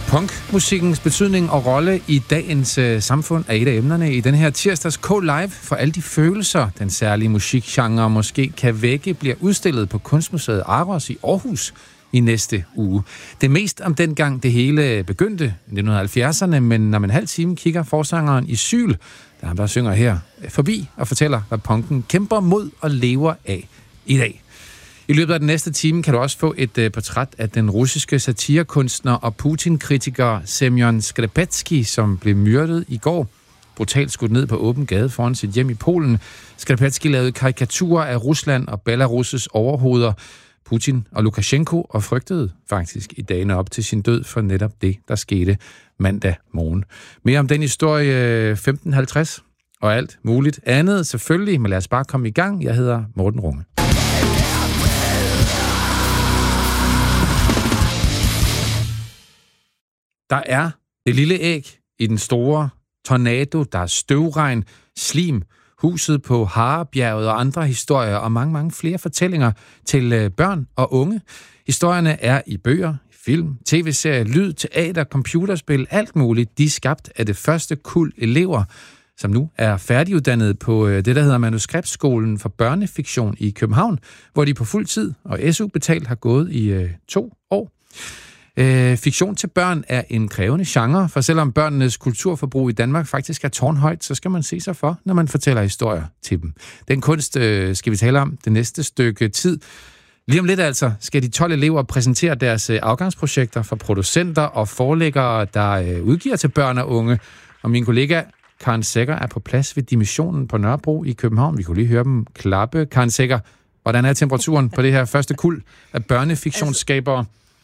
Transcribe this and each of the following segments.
Punkmusikkens betydning og rolle i dagens samfund er et af emnerne i den her tirsdags K-Live, for alle de følelser, den særlige musikgenre måske kan vække, bliver udstillet på Kunstmuseet Aros i Aarhus i næste uge. Det er mest om dengang det hele begyndte i 1970'erne, men om en halv time kigger forsangeren i Syl, der han bare synger her, forbi og fortæller, hvad punken kæmper mod og lever af i dag. I løbet af den næste time kan du også få et portræt af den russiske satirekunstner og Putin-kritiker Semyon Skrepetsky, som blev myrdet i går. Brutalt skudt ned på åben gade foran sit hjem i Polen. Skrepetsky lavede karikaturer af Rusland og Belarus' overhoveder, Putin og Lukashenko, og frygtede faktisk i dagene op til sin død for netop det, der skete mandag morgen. Mere om den historie 1550 og alt muligt andet selvfølgelig, men lad os bare komme i gang. Jeg hedder Morten Runge. Der er det lille æg i den store tornado, der er støvregn, slim, huset på Harebjerget og andre historier og mange, mange flere fortællinger til børn og unge. Historierne er i bøger, film, tv-serier, lyd, teater, computerspil, alt muligt. De er skabt af det første kuld elever, som nu er færdiguddannede på det, der hedder Manuskriptskolen for Børnefiktion i København, hvor de på fuld tid og SU-betalt har gået i 2 år. Fiktion til børn er en krævende genre, for selvom børnenes kulturforbrug i Danmark faktisk er tårnhøjt, så skal man se sig for, når man fortæller historier til dem. Den kunst skal vi tale om det næste stykke tid. Lige om lidt altså skal de 12 elever præsentere deres afgangsprojekter for producenter og forlæggere, der udgiver til børn og unge. Og min kollega Karen Sækker er på plads ved Dimissionen på Nørrebro i København. Vi kunne lige høre dem klappe. Karen Sækker, hvordan er temperaturen på det her første kuld af børnefiktionsskabere?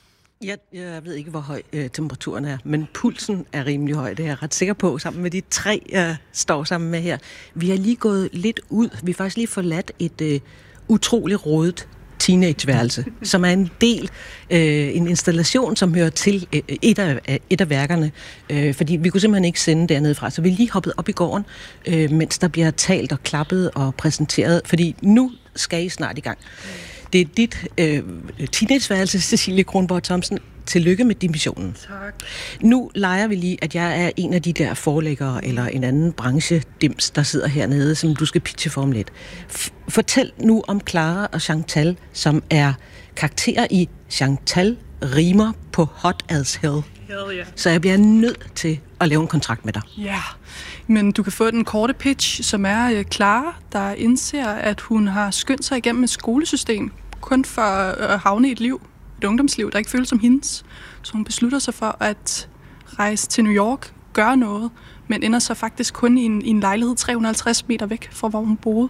Jeg ved ikke, hvor høj temperaturen er, men pulsen er rimelig høj, det er jeg ret sikker på, sammen med de 3, jeg står sammen med her. Vi har lige gået lidt ud. Vi har faktisk lige forladt et utroligt rodet teenageværelse, som er en del, en installation, som hører til et af værkerne. Fordi vi kunne simpelthen ikke sende dernede fra, så vi lige hoppet op i gården, mens der bliver talt og klappet og præsenteret, fordi nu skal I snart i gang. Det er dit teenageværelse, Cecilie Kronborg Thomsen. Tillykke med dimissionen. Tak. Nu leger vi lige, at jeg er en af de der forlæggere eller en anden branchedims, der sidder hernede, som du skal pitche for om lidt. Fortæl nu om Clara og Chantal, som er karakterer i Chantal rimer på Hot as Hell. Yeah. Så jeg bliver nødt til at lave en kontrakt med dig. Ja, men du kan få den korte pitch, som er Clara, der indser, at hun har skyndt sig igennem et skolesystem, kun for at havne i et ungdomsliv, der ikke føles som hendes. Så hun beslutter sig for at rejse til New York, gøre noget, men ender så faktisk kun i en lejlighed 350 meter væk fra, hvor hun boede.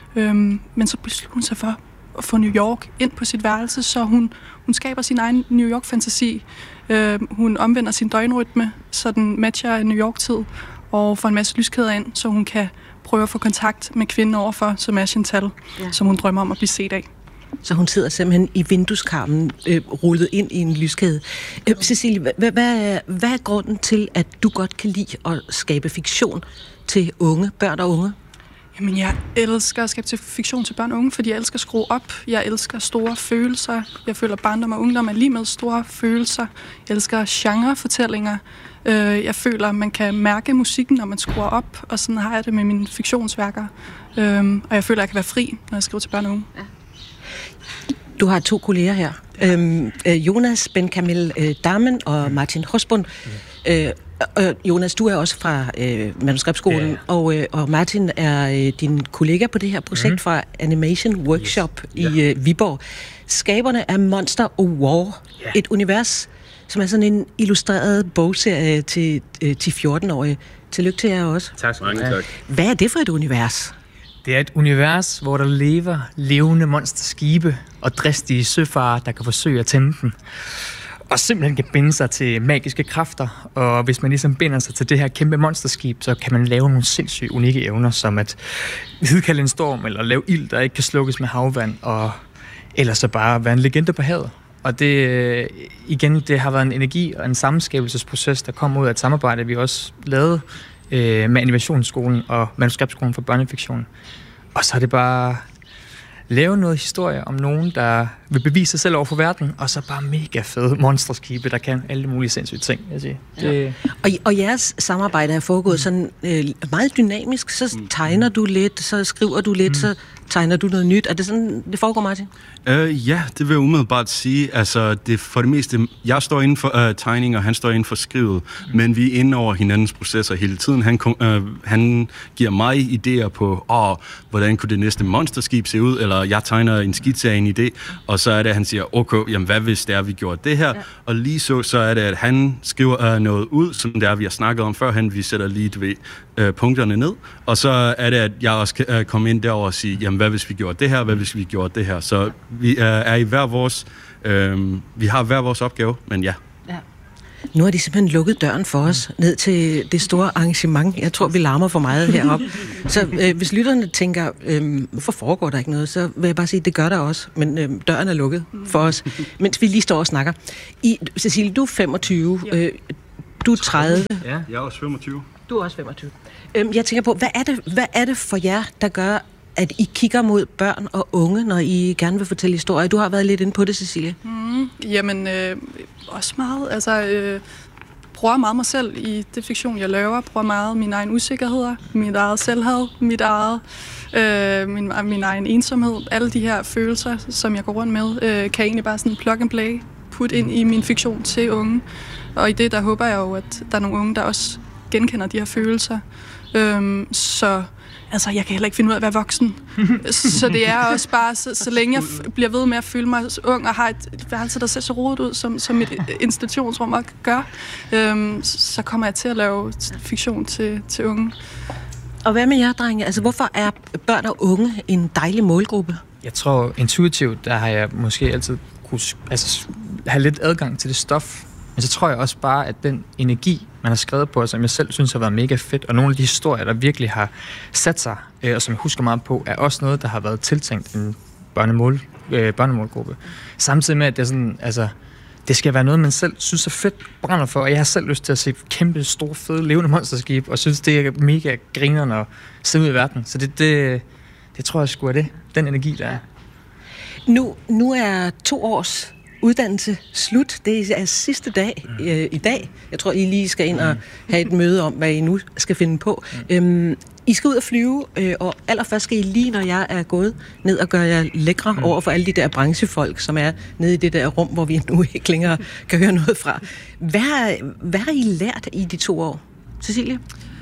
Men så beslutter hun sig for at få New York ind på sit værelse, så hun skaber sin egen New York-fantasi. Hun omvender sin døgnrytme, så den matcher New York-tid, og får en masse lyskæder ind, så hun kan prøve at få kontakt med kvinden overfor, som er Chantal, som hun drømmer om at blive set af. Så hun sidder simpelthen i vindueskarmen, rullet ind i en lyskæde. Cecilie, hvad er grunden til, at du godt kan lide at skabe fiktion til børn og unge? Jamen, jeg elsker at skabe fiktion til børn og unge, fordi jeg elsker at skrue op. Jeg elsker store følelser. Jeg føler, barndom og ungdom er lige med store følelser. Jeg elsker genrefortællinger. Jeg føler, at man kan mærke musikken, når man skruer op, og sådan har jeg det med mine fiktionsværker. Og jeg føler, at jeg kan være fri, når jeg skriver til børn og unge. Ja. Du har 2 kolleger her. Jonas Ben-Kamil Damen og Martin Hosbund. Jonas, du er også fra Manuskriptskolen, og Martin er din kollega på det her projekt fra Animation Workshop i Viborg. Skaberne af Monster of War, et univers, som er sådan en illustreret bogserie til 14-årige. Tillykke til jer også. Tak så meget. Hvad er det for et univers? Det er et univers, hvor der lever levende monsterskibe og dristige søfarer, der kan forsøge at tæmme dem. Og simpelthen kan binde sig til magiske kræfter. Og hvis man ligesom binder sig til det her kæmpe monsterskib, så kan man lave nogle sindssygt unikke evner, som at hidkalde en storm, eller lave ild, der ikke kan slukkes med havvand, eller så bare være en legende på havet. Og det, igen, det har været en energi og en sammenskabelsesproces, der kom ud af et samarbejde, vi også lavede med Animationsskolen og Manuskriptskolen for Børnefiktion. Og så er det bare lave noget historie om nogen, der vil bevise sig selv over for verden, og så bare mega fede monsterskibe, der kan alle mulige sindssyge ting. Jeg siger. Det... Og jeres samarbejde er foregået sådan meget dynamisk. Så tegner du lidt, så skriver du lidt, så tegner du noget nyt. Er det sådan, det foregår, Martin? Ja, det vil jeg umiddelbart sige. Altså, det for det meste, jeg står inden for tegning, og han står inden for skrivet, men vi er inde over hinandens processer hele tiden. Han giver mig idéer på, hvordan kunne det næste monsterskib se ud, eller jeg tegner en skitse af en idé, og så er det, at han siger, okay, jamen hvad hvis det er, vi gjorde det her? Ja. Og lige så er det, at han skriver noget ud, som det er, vi har snakket om førhen. Vi sætter lige punkterne ned, og så er det, at jeg også kan komme ind derover og sige, jamen hvad hvis vi gjorde det her, hvad hvis vi gjorde det her? Så vi er i hver vores, vi har hver vores opgave, men ja. Nu har de simpelthen lukket døren for os ned til det store arrangement. Jeg tror, vi larmer for meget heroppe. Så hvis lytterne tænker, hvorfor foregår der ikke noget, så vil jeg bare sige, det gør der også. Men døren er lukket for os, mens vi lige står og snakker. Cecilie, du er 25. Du er 30. Ja. Jeg er også 25. Du er også 25. Jeg tænker på, hvad er det for jer, der gør, at I kigger mod børn og unge, når I gerne vil fortælle historier? Du har været lidt inde på det, Cecilie. Jamen, også meget. Altså, bruger meget mig selv i det fiktion, jeg laver. Bruger meget mine egne usikkerheder, mit eget selvhad, min egen ensomhed. Alle de her følelser, som jeg går rundt med, kan jeg egentlig bare sådan plug and play, putte ind i min fiktion til unge. Og i det, der håber jeg jo, at der er nogle unge, der også genkender de her følelser. Så altså, jeg kan heller ikke finde ud af at være voksen. Så det er også bare, så længe jeg bliver ved med at føle mig ung og har et værelse, der ser så rodet ud, som et institutionsrum også gør, så kommer jeg til at lave fiktion til unge. Og hvad med jer, drenge? Altså, hvorfor er børn og unge en dejlig målgruppe? Jeg tror intuitivt, der har jeg måske altid kunne have lidt adgang til det stof. Men så tror jeg også bare, at den energi, man har skrevet på, som jeg selv synes har været mega fedt, og nogle af de historier, der virkelig har sat sig, og som jeg husker meget på, er også noget, der har været tiltænkt en børnemålgruppe. Samtidig med, at det er sådan, altså, det skal være noget, man selv synes er fedt, brænder for, og jeg har selv lyst til at se kæmpe, store, fede, levende monsterskib, og synes, det er mega grinerende at se ud i verden. Så det tror jeg sgu er det, den energi, der er. Nu er 2 års uddannelse slut. Det er sidste dag i dag. Jeg tror, I lige skal ind og have et møde om, hvad I nu skal finde på. I skal ud og flyve, og allerførst skal I lige, når jeg er gået ned og gøre jer lækre over for alle de der branchefolk, som er nede i det der rum, hvor vi nu ikke længere kan høre noget fra. Hvad har I lært i de 2 år? Cecilie?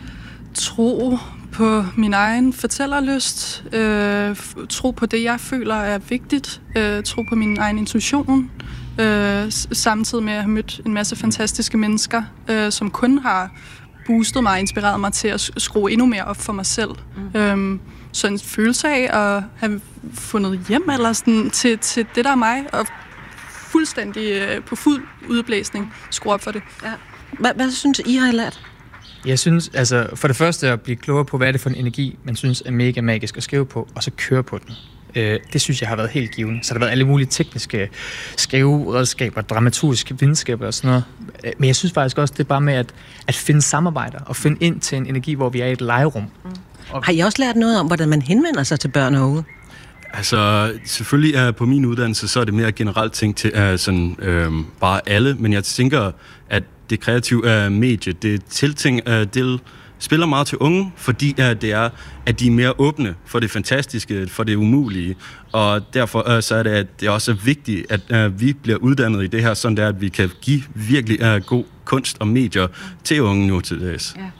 Tro på min egen fortællerlyst, tro på det, jeg føler er vigtigt, tro på min egen intuition, samtidig med at have mødt en masse fantastiske mennesker, som kun har boostet mig og inspireret mig til at skrue endnu mere op for mig selv. Så en følelse af at have fundet hjem eller sådan, til det, der er mig, og fuldstændig på fuld udblæsning skrue op for det. Ja. Hvad synes I har lært? Jeg synes, altså for det første at blive klogere på, hvad er det for en energi, man synes er mega magisk at skrive på, og så køre på den. Det synes jeg har været helt givende. Så der har været alle mulige tekniske skriveredskaber, dramaturgiske videnskaber og sådan noget. Men jeg synes faktisk også, det er bare med at finde samarbejder og finde ind til en energi, hvor vi er i et legerum. Har I også lært noget om, hvordan man henvender sig til børn og unge? Altså, selvfølgelig på min uddannelse, så er det mere generelt ting til bare alle, men jeg tænker, at det kreative medie, det spiller meget til unge, fordi det er, at de er mere åbne for det fantastiske, for det umulige, og derfor så er det, at det også er vigtigt, at vi bliver uddannet i det her, sådan at vi kan give virkelig god kunst og medier til unge nu til det. Ja.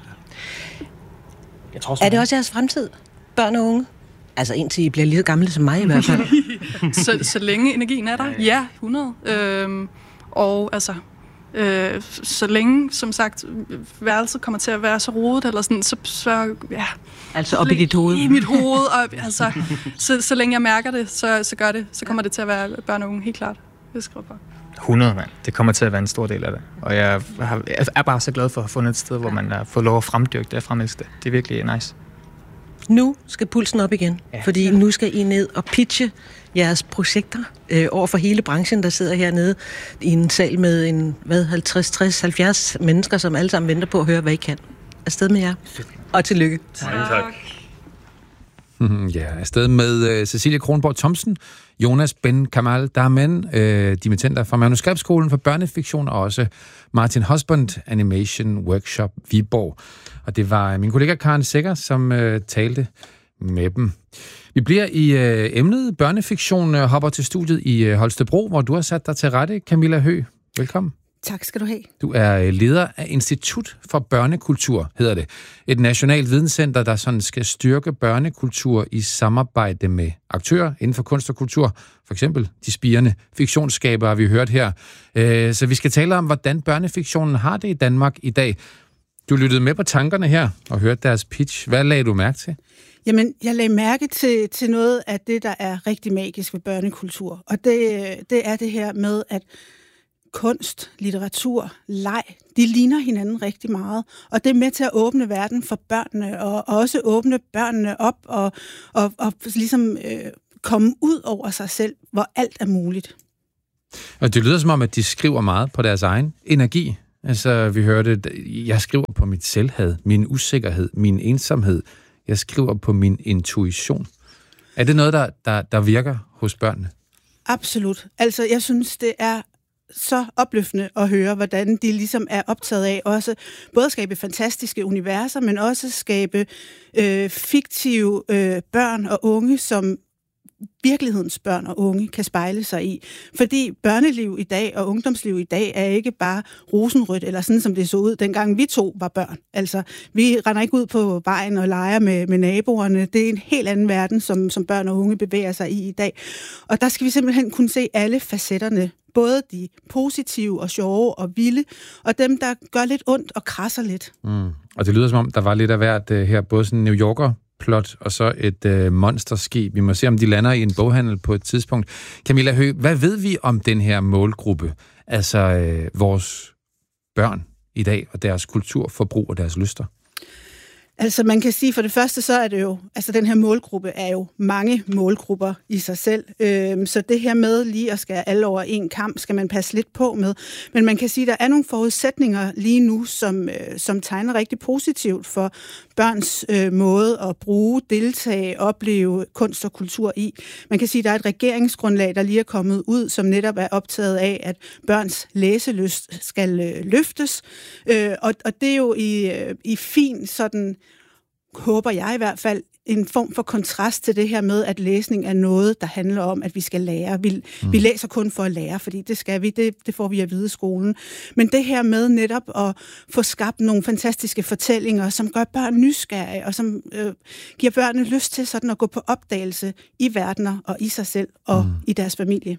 Er det også jeres fremtid, børn og unge? Altså indtil I bliver lige så gamle som mig i hvert fald. så længe energien er der? Ja, 100. Og altså, så længe, som sagt, værelset kommer til at være så rodet, eller sådan, så ja. Altså op i dit hoved? I mit hoved, og altså, så længe jeg mærker det, så gør det. Så kommer det til at være børn og unge, helt klart. Det skriver bare. 100, mand. Det kommer til at være en stor del af det. Og jeg er bare så glad for at have fundet et sted, hvor man har fået lov at fremdyrke det og fremelske det. Det er virkelig nice. Nu skal pulsen op igen, fordi nu skal I ned og pitche jeres projekter over for hele branchen, der sidder hernede i en sal med 50, 60, 70 mennesker, som alle sammen venter på at høre, hvad I kan. Afsted med jer. Og tillykke. Tak. Ja, afsted med Cecilie Kronborg Thomsen, Jonas Ben Kamal Damen, dimittenter fra Manuskriptskolen for Børnefiktion, og også Martin Husband, Animation Workshop Viborg. Og det var min kollega Karen Sækker, som talte med dem. Vi bliver i emnet børnefiktion, hopper til studiet i Holstebro, hvor du har sat dig til rette. Camilla Høgh, velkommen. Tak skal du have. Du er leder af Institut for Børnekultur, hedder det. Et nationalt videnscenter, der sådan skal styrke børnekultur i samarbejde med aktører inden for kunst og kultur. For eksempel de spirende fiktionsskabere, vi hørt her. Så vi skal tale om, hvordan børnefiktionen har det i Danmark i dag. Du lyttede med på tankerne her og hørte deres pitch. Hvad lagde du mærke til? Jamen, jeg lagde mærke til noget af det, der er rigtig magisk ved børnekultur. Og det er det her med, at kunst, litteratur, leg, de ligner hinanden rigtig meget. Og det er med til at åbne verden for børnene, og også åbne børnene op og ligesom komme ud over sig selv, hvor alt er muligt. Og det lyder som om, at de skriver meget på deres egen energi. Altså, vi hørte, jeg skriver på mit selvhad, min usikkerhed, min ensomhed. Jeg skriver på min intuition. Er det noget, der virker hos børnene? Absolut. Altså, jeg synes, det er så opløftende at høre, hvordan de ligesom er optaget af også både at skabe fantastiske universer, men også skabe fiktive børn og unge, som virkelighedens børn og unge kan spejle sig i. Fordi børneliv i dag og ungdomsliv i dag er ikke bare rosenrødt, eller sådan som det så ud, dengang vi to var børn. Altså, vi render ikke ud på vejen og leger med naboerne. Det er en helt anden verden, som børn og unge bevæger sig i dag. Og der skal vi simpelthen kunne se alle facetterne. Både de positive og sjove og vilde, og dem, der gør lidt ondt og krasser lidt. Og det lyder som om, der var lidt af hvert her, både sådan en New Yorker plot og så et monsterskib. Vi må se, om de lander i en boghandel på et tidspunkt. Camilla Høgh, hvad ved vi om den her målgruppe? Altså vores børn i dag og deres kulturforbrug og deres lyster? Altså man kan sige, for det første så er det jo, altså den her målgruppe er jo mange målgrupper i sig selv. Så det her med lige at skære alle over en kamp, skal man passe lidt på med. Men man kan sige, at der er nogle forudsætninger lige nu, som tegner rigtig positivt for børns måde at bruge, deltage, opleve kunst og kultur i. Man kan sige, at der er et regeringsgrundlag, der lige er kommet ud, som netop er optaget af, at børns læselyst skal løftes. Og det er jo i fin sådan, håber jeg i hvert fald, en form for kontrast til det her med, at læsning er noget, der handler om, at vi skal lære. Vi læser kun for at lære, fordi det skal vi, det får vi at vide i skolen. Men det her med netop at få skabt nogle fantastiske fortællinger, som gør børn nysgerrige, og som giver børnene lyst til sådan at gå på opdagelse i verdener og i sig selv og i deres familie.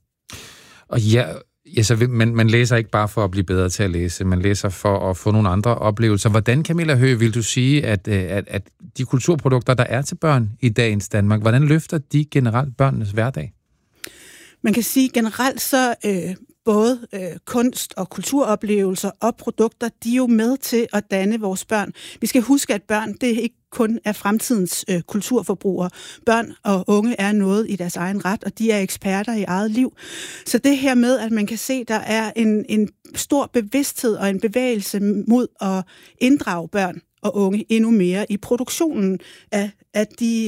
Og ja, så man læser ikke bare for at blive bedre til at læse, man læser for at få nogle andre oplevelser. Hvordan, Camilla Høgh, vil du sige, at de kulturprodukter, der er til børn i dagens Danmark, hvordan løfter de generelt børnenes hverdag? Man kan sige generelt så både kunst og kulturoplevelser og produkter, de er jo med til at danne vores børn. Vi skal huske, at børn, det ikke kun er fremtidens kulturforbrugere. Børn og unge er noget i deres egen ret, og de er eksperter i eget liv. Så det her med, at man kan se, der er en stor bevidsthed og en bevægelse mod at inddrage børn og unge endnu mere i produktionen af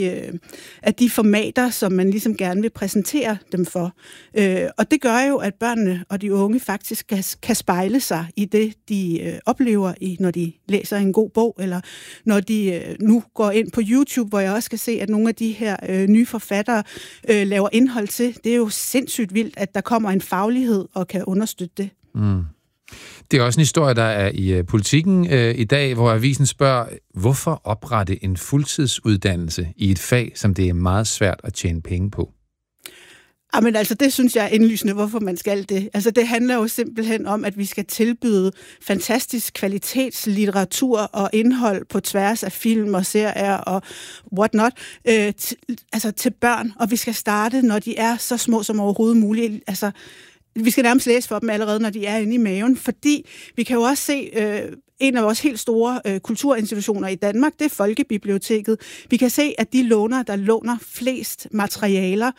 de formater, som man ligesom gerne vil præsentere dem for. Og det gør jo, at børnene og de unge faktisk kan spejle sig i det, de oplever, når de læser en god bog, eller når de nu går ind på YouTube, hvor jeg også kan se, at nogle af de her nye forfattere laver indhold til. Det er jo sindssygt vildt, at der kommer en faglighed og kan understøtte det. Det er også en historie, der er i Politikken i dag, hvor avisen spørger, hvorfor oprette en fuldtidsuddannelse i et fag, som det er meget svært at tjene penge på? Men altså, det synes jeg er indlysende, hvorfor man skal det. Altså, det handler jo simpelthen om, at vi skal tilbyde fantastisk kvalitetslitteratur og indhold på tværs af film og serier og whatnot, til børn. Og vi skal starte, når de er så små som overhovedet muligt. Altså, vi skal nærmest læse for dem allerede, når de er inde i maven, fordi vi kan jo også se en af vores helt store kulturinstitutioner i Danmark, det er Folkebiblioteket. Vi kan se, at de låner, der låner flest materialer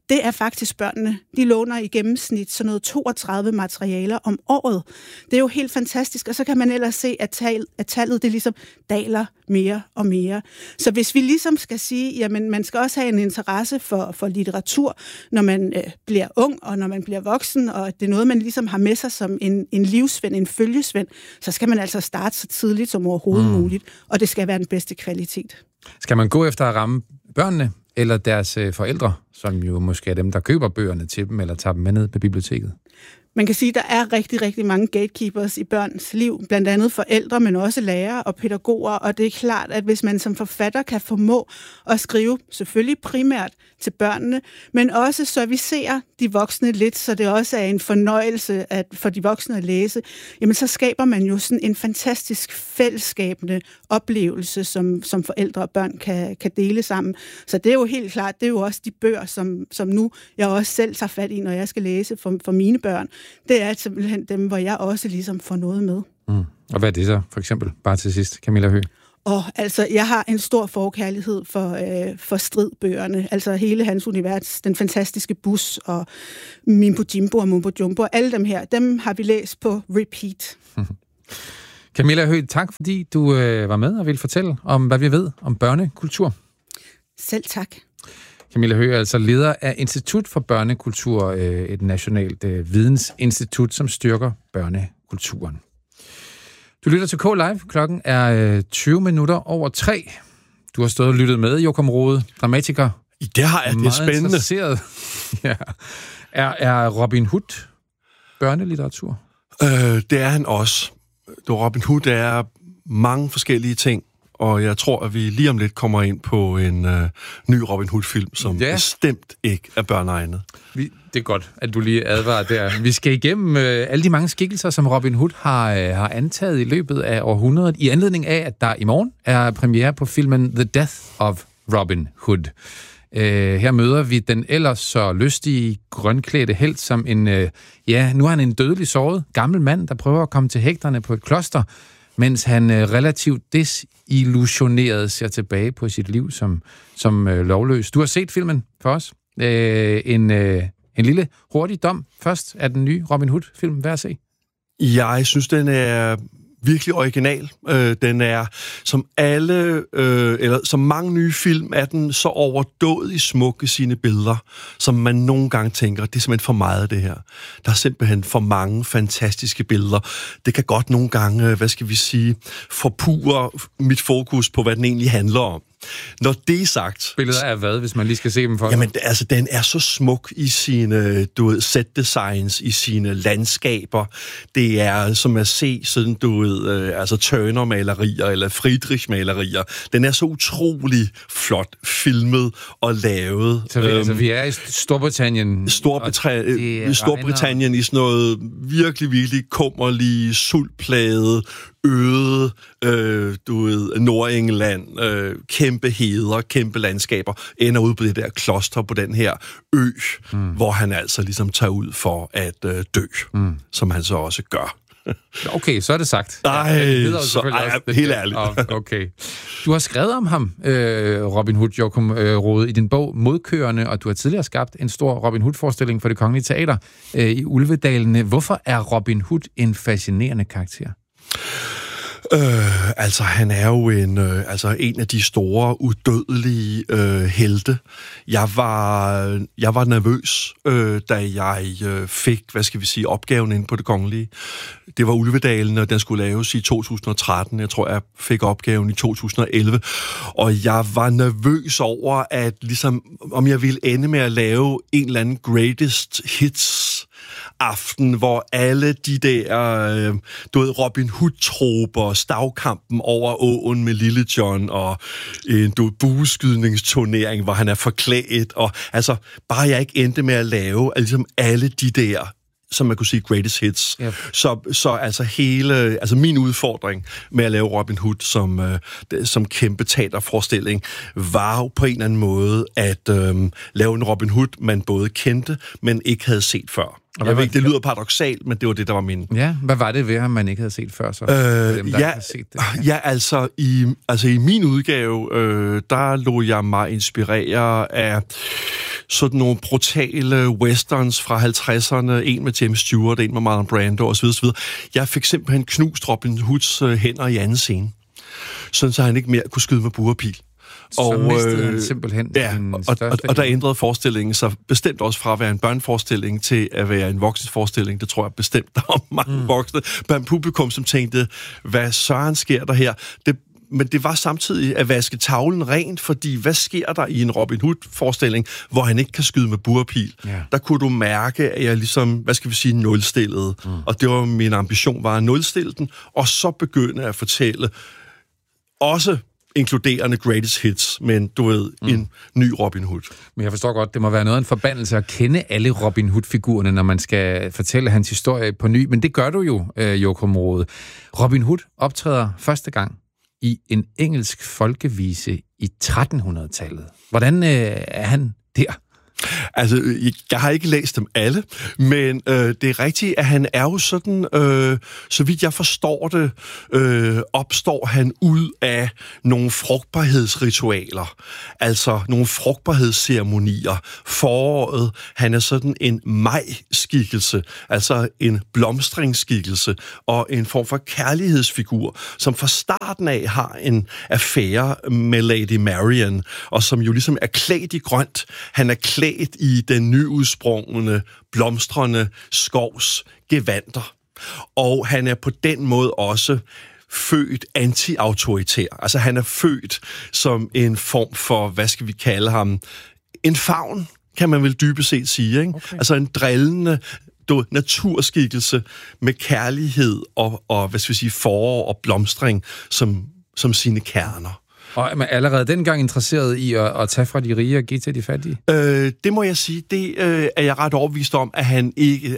det er faktisk børnene. De låner i gennemsnit sådan noget 32 materialer om året. Det er jo helt fantastisk, og så kan man ellers se, at tallet det ligesom daler mere og mere. Så hvis vi ligesom skal sige, jamen man skal også have en interesse for litteratur, når man bliver ung, og når man bliver voksen, og det er noget, man ligesom har med sig som en livsven, en følgesven, så skal man altså starte så tidligt som overhovedet muligt, og det skal være den bedste kvalitet. Skal man gå efter at ramme børnene eller deres forældre, som jo måske er dem, der køber bøgerne til dem, eller tager dem med ned på biblioteket? Man kan sige, at der er rigtig, rigtig mange gatekeepers i børns liv, blandt andet forældre, men også lærere og pædagoger, og det er klart, at hvis man som forfatter kan formå at skrive selvfølgelig primært til børnene, men også servicere de voksne lidt, så det også er en fornøjelse for de voksne at læse, jamen så skaber man jo sådan en fantastisk fællesskabende oplevelse, som forældre og børn kan dele sammen. Så det er jo helt klart, det er jo også de bøger, som nu jeg også selv tager fat i, når jeg skal læse for mine børn. Det er simpelthen dem, hvor jeg også ligesom får noget med. Og hvad er det så, for eksempel? Bare til sidst, Camilla Høegh. Altså, jeg har en stor forkærlighed for stridbøgerne. Altså hele hans univers, Den fantastiske bus og Mimbo Jimbo og Mumbo Jumbo, alle dem her, dem har vi læst på repeat. Camilla Høegh, tak fordi du var med og ville fortælle om, hvad vi ved om børnekultur. Selv tak. Camilla Høegh er altså leder af Institut for Børnekultur, et nationalt vidensinstitut, som styrker børnekulturen. Du lytter til K-Live. Klokken er 20 minutter over 3. Du har stået og lyttet med, Joachim Rode, dramatiker. Det har jeg, det er spændende. Ja. Er Robin Hood børnelitteratur? Det er han også. Robin Hood er mange forskellige ting, og jeg tror, at vi lige om lidt kommer ind på en ny Robin Hood-film, som bestemt ikke er børneegnet. Det er godt, at du lige advarer der. Vi skal igennem alle de mange skikkelser, som Robin Hood har antaget i løbet af århundredet, i anledning af, at der i morgen er premiere på filmen The Death of Robin Hood. Her møder vi den ellers så lystige, grønklædte helt som en, nu er han en dødelig såret gammel mand, der prøver at komme til hægterne på et kloster, mens han relativt desillusioneret ser tilbage på sit liv som lovløs. Du har set filmen for os. En lille hurtig dom først af den nye Robin Hood-film. Hvad at se? Jeg synes, den er virkelig original. Den er, som som mange nye film, er den så overdådig smuk i sine billeder, som man nogle gange tænker, det er simpelthen for meget det her. Der er simpelthen for mange fantastiske billeder. Det kan godt nogle gange, forpurre mit fokus på, hvad den egentlig handler om. Når det er sagt... Billeder af hvad, hvis man lige skal se dem for? Jamen, altså, den er så smuk i sine, set-designs, i sine landskaber. Det er som at se sådan, Turner-malerier eller Friedrich-malerier. Den er så utrolig flot filmet og lavet. Så vi er i Storbritannien. Storbritannien i sådan noget virkelig, virkelig kummerlige, sultplagede, øde, Nordengland, kæmpe heder, kæmpe landskaber, ender ude på det der kloster på den her ø, hvor han altså ligesom tager ud for at dø, som han så også gør. Okay, så er det sagt. Helt ærligt. Okay. Du har skrevet om ham, Robin Hood, Joachim Rode, i din bog Modkørende, og du har tidligere skabt en stor Robin Hood-forestilling for Det Kongelige Teater i Ulvedalene. Hvorfor er Robin Hood en fascinerende karakter? Han er jo en af de store, udødelige helte. Jeg var nervøs, da jeg fik, opgaven inde på Det Kongelige. Det var Ulvedalen, og den skulle laves i 2013. Jeg tror, jeg fik opgaven i 2011. Og jeg var nervøs over, at om jeg ville ende med at lave en eller anden greatest hits aften, hvor alle de der, Robin Hood-troper, stavkampen over åen med Lille John, og en bueskydningsturnering, hvor han er forklædt, og bare jeg ikke endte med at lave alle de der, som man kunne sige, greatest hits. Yep. Så hele, min udfordring med at lave Robin Hood som kæmpe teaterforestilling, var jo på en eller anden måde at lave en Robin Hood, man både kendte, men ikke havde set før. Det lyder paradoksalt, men det var det, der var min... Ja, hvad var det ved ham, man ikke havde set før, så? I min udgave, der lod jeg mig inspirere af sådan nogle brutale westerns fra 50'erne, en med James Stewart, en med Marlon Brando osv. Jeg fik simpelthen knust Robin Hoods hænder i anden scene, sådan så han ikke mere kunne skyde med bue og pil. Så mistede han simpelthen og der ændrede forestillingen sig bestemt også fra at være en børneforestilling til at være en voksenforestilling. Det tror jeg bestemt, der var mange voksne blandt publikum, som tænkte, hvad søren sker der her? Men det var samtidig at vaske tavlen rent, fordi hvad sker der i en Robin Hood-forestilling, hvor han ikke kan skyde med bue og pil? Ja. Der kunne du mærke, at jeg ligesom, nulstillede. Og det var min ambition, var at nulstille den, og så begynde at fortælle også inkluderende greatest hits, men du ved, en ny Robin Hood. Men jeg forstår godt, det må være noget af en forbandelse at kende alle Robin Hood-figurerne, når man skal fortælle hans historie på ny, men det gør du jo, Joachim Rode. Robin Hood optræder første gang i en engelsk folkevise i 1300-tallet. Hvordan er han der? Altså, jeg har ikke læst dem alle, men det er rigtigt, at han er jo sådan, så vidt jeg forstår det, opstår han ud af nogle frugtbarhedsritualer, altså nogle frugtbarhedsceremonier. Foråret, han er sådan en maj-skikkelse, altså en blomstringsskikkelse, og en form for kærlighedsfigur, som fra starten af har en affære med Lady Marian, og som jo ligesom er klædt i grønt. Han er klædt i den nyudsprungne, blomstrende skovs gevanter. Og han er på den måde også født anti-autoritær. Altså han er født som en form for, hvad skal vi kalde ham, en favn, kan man vel dybest set sige. Ikke? Okay. Altså en drillende naturskikkelse med kærlighed og hvad skal vi sige, forår og blomstring som sine kerner. Og er man allerede dengang interesseret i at tage fra de rige og give til de fattige? Det må jeg sige, det er jeg ret overbevist om, at han ikke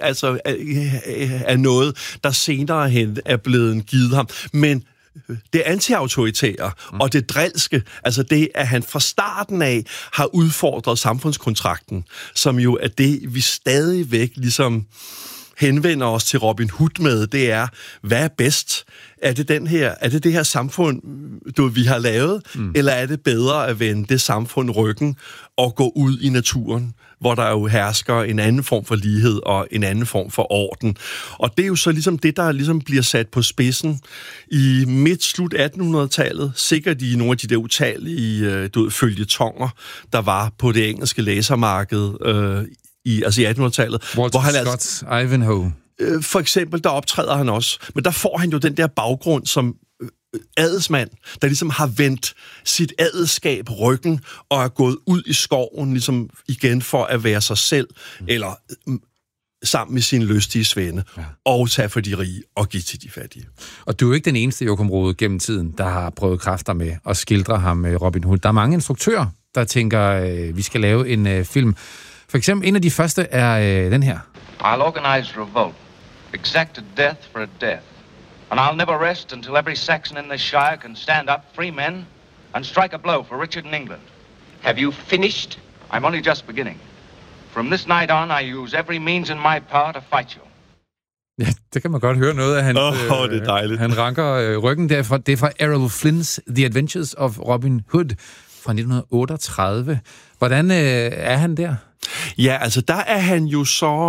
er noget, der senere hen er blevet givet ham. Men det anti-autoritære og det drilske, altså det, at han fra starten af har udfordret samfundskontrakten, som jo er det, vi stadigvæk ligesom henvender os til Robin Hood med, det er, hvad er bedst? Er det det her samfund, vi har lavet, eller er det bedre at vende det samfund ryggen og gå ud i naturen, hvor der jo hersker en anden form for lighed og en anden form for orden. Og det er jo så ligesom det, der ligesom bliver sat på spidsen i midt-slut 1800-tallet, sikkert i nogle af de der utallige følgetonger, der var på det engelske læsermarked i 1800-tallet. Walter Scott's Ivanhoe. For eksempel, der optræder han også. Men der får han jo den der baggrund som adelsmand, der ligesom har vendt sit adelskab ryggen og er gået ud i skoven ligesom igen for at være sig selv, eller sammen med sine lystige svende, og tage for de rige og give til de fattige. Og du er jo ikke den eneste, Joachim Rode, gennem tiden, der har prøvet kræfter med at skildre ham med Robin Hood. Der er mange instruktører, der tænker, vi skal lave en film. For eksempel, en af de første er den her. I'll organize revolt, exact a death for a death, and I'll never rest until every Saxon in this shire can stand up, free men, and strike a blow for Richard in England. Have you finished? I'm only just beginning. From this night on, I use every means in my power to fight you. Ja, det kan man godt høre noget af hans... det er dejligt. Han ranker ryggen derfra. Det er fra Errol Flynn's The Adventures of Robin Hood fra 1938. Hvordan er han der? Ja, altså der er han jo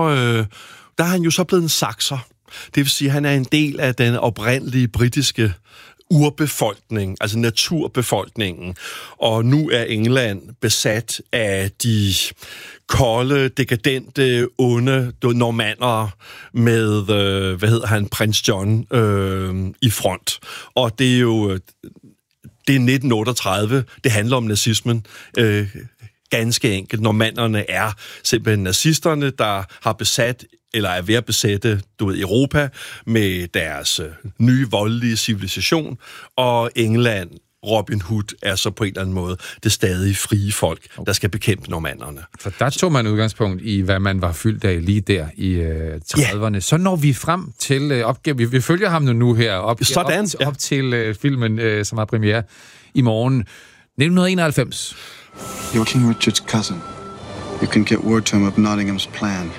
så blevet en sakser. Det vil sige, at han er en del af den oprindelige britiske urbefolkning, altså naturbefolkningen. Og nu er England besat af de kolde, dekadente, onde normanner med, prins John i front. Og det er jo... Det er 1938. Det handler om nazismen. Ganske enkelt. Normannerne er simpelthen nazisterne, der har besat, eller er ved at besætte, Europa med deres nye voldelige civilisation. Og England, Robin Hood, er så på en eller anden måde det stadige frie folk, der skal bekæmpe normannerne. For der tog man udgangspunkt i, hvad man var fyldt af lige der i 30'erne. Ja. Så når vi frem til opgaven. Vi følger ham nu her op til filmen, som har premiere i morgen. 1991. You're King Richard's cousin. You can get word to him of Nottingham's plan.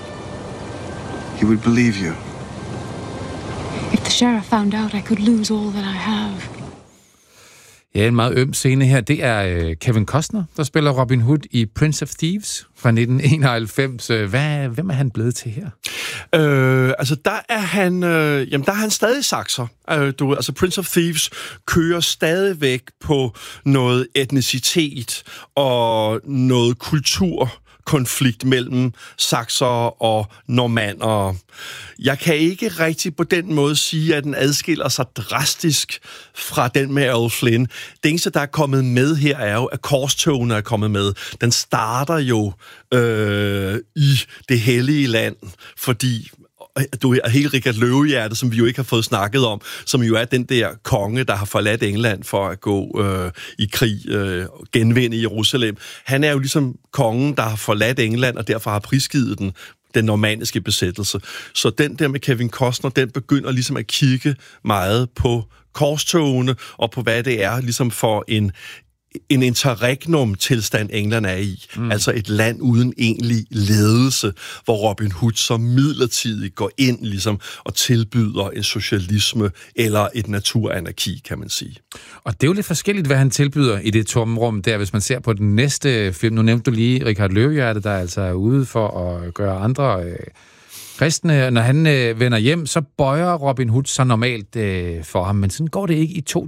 He would believe you. If the sheriff found out, I could lose all that I have. Ja, en meget øm scene her. Det er Kevin Costner, der spiller Robin Hood i Prince of Thieves fra 1991. Hvem er han blevet til her? Der er han stadig sakser. Altså Prince of Thieves kører stadigvæk på noget etnicitet og noget kulturkonflikt mellem sakser og normanner. Jeg kan ikke rigtig på den måde sige, at den adskiller sig drastisk fra den med Errol Flynn. Det eneste, der er kommet med her, er jo, at korstogene er kommet med. Den starter jo i det hellige land, fordi du er helt Richard Løvehjerte, som vi jo ikke har fået snakket om, som jo er den der konge, der har forladt England for at gå i krig, genvinde Jerusalem. Han er jo ligesom kongen, der har forladt England, og derfor har prisgivet den normanniske besættelse. Så den der med Kevin Costner, den begynder ligesom at kigge meget på korstogene, og på hvad det er ligesom for en interregnum-tilstand, England er i. Altså et land uden egentlig ledelse, hvor Robin Hood så midlertidigt går ind ligesom, og tilbyder en socialisme eller et naturanarki, kan man sige. Og det er jo lidt forskelligt, hvad han tilbyder i det tomme rum der, hvis man ser på den næste film. Nu nævnte du lige Richard Løvehjerte, der altså er ude for at gøre andre kristne. Når han vender hjem, så bøjer Robin Hood sig normalt for ham, men sådan går det ikke i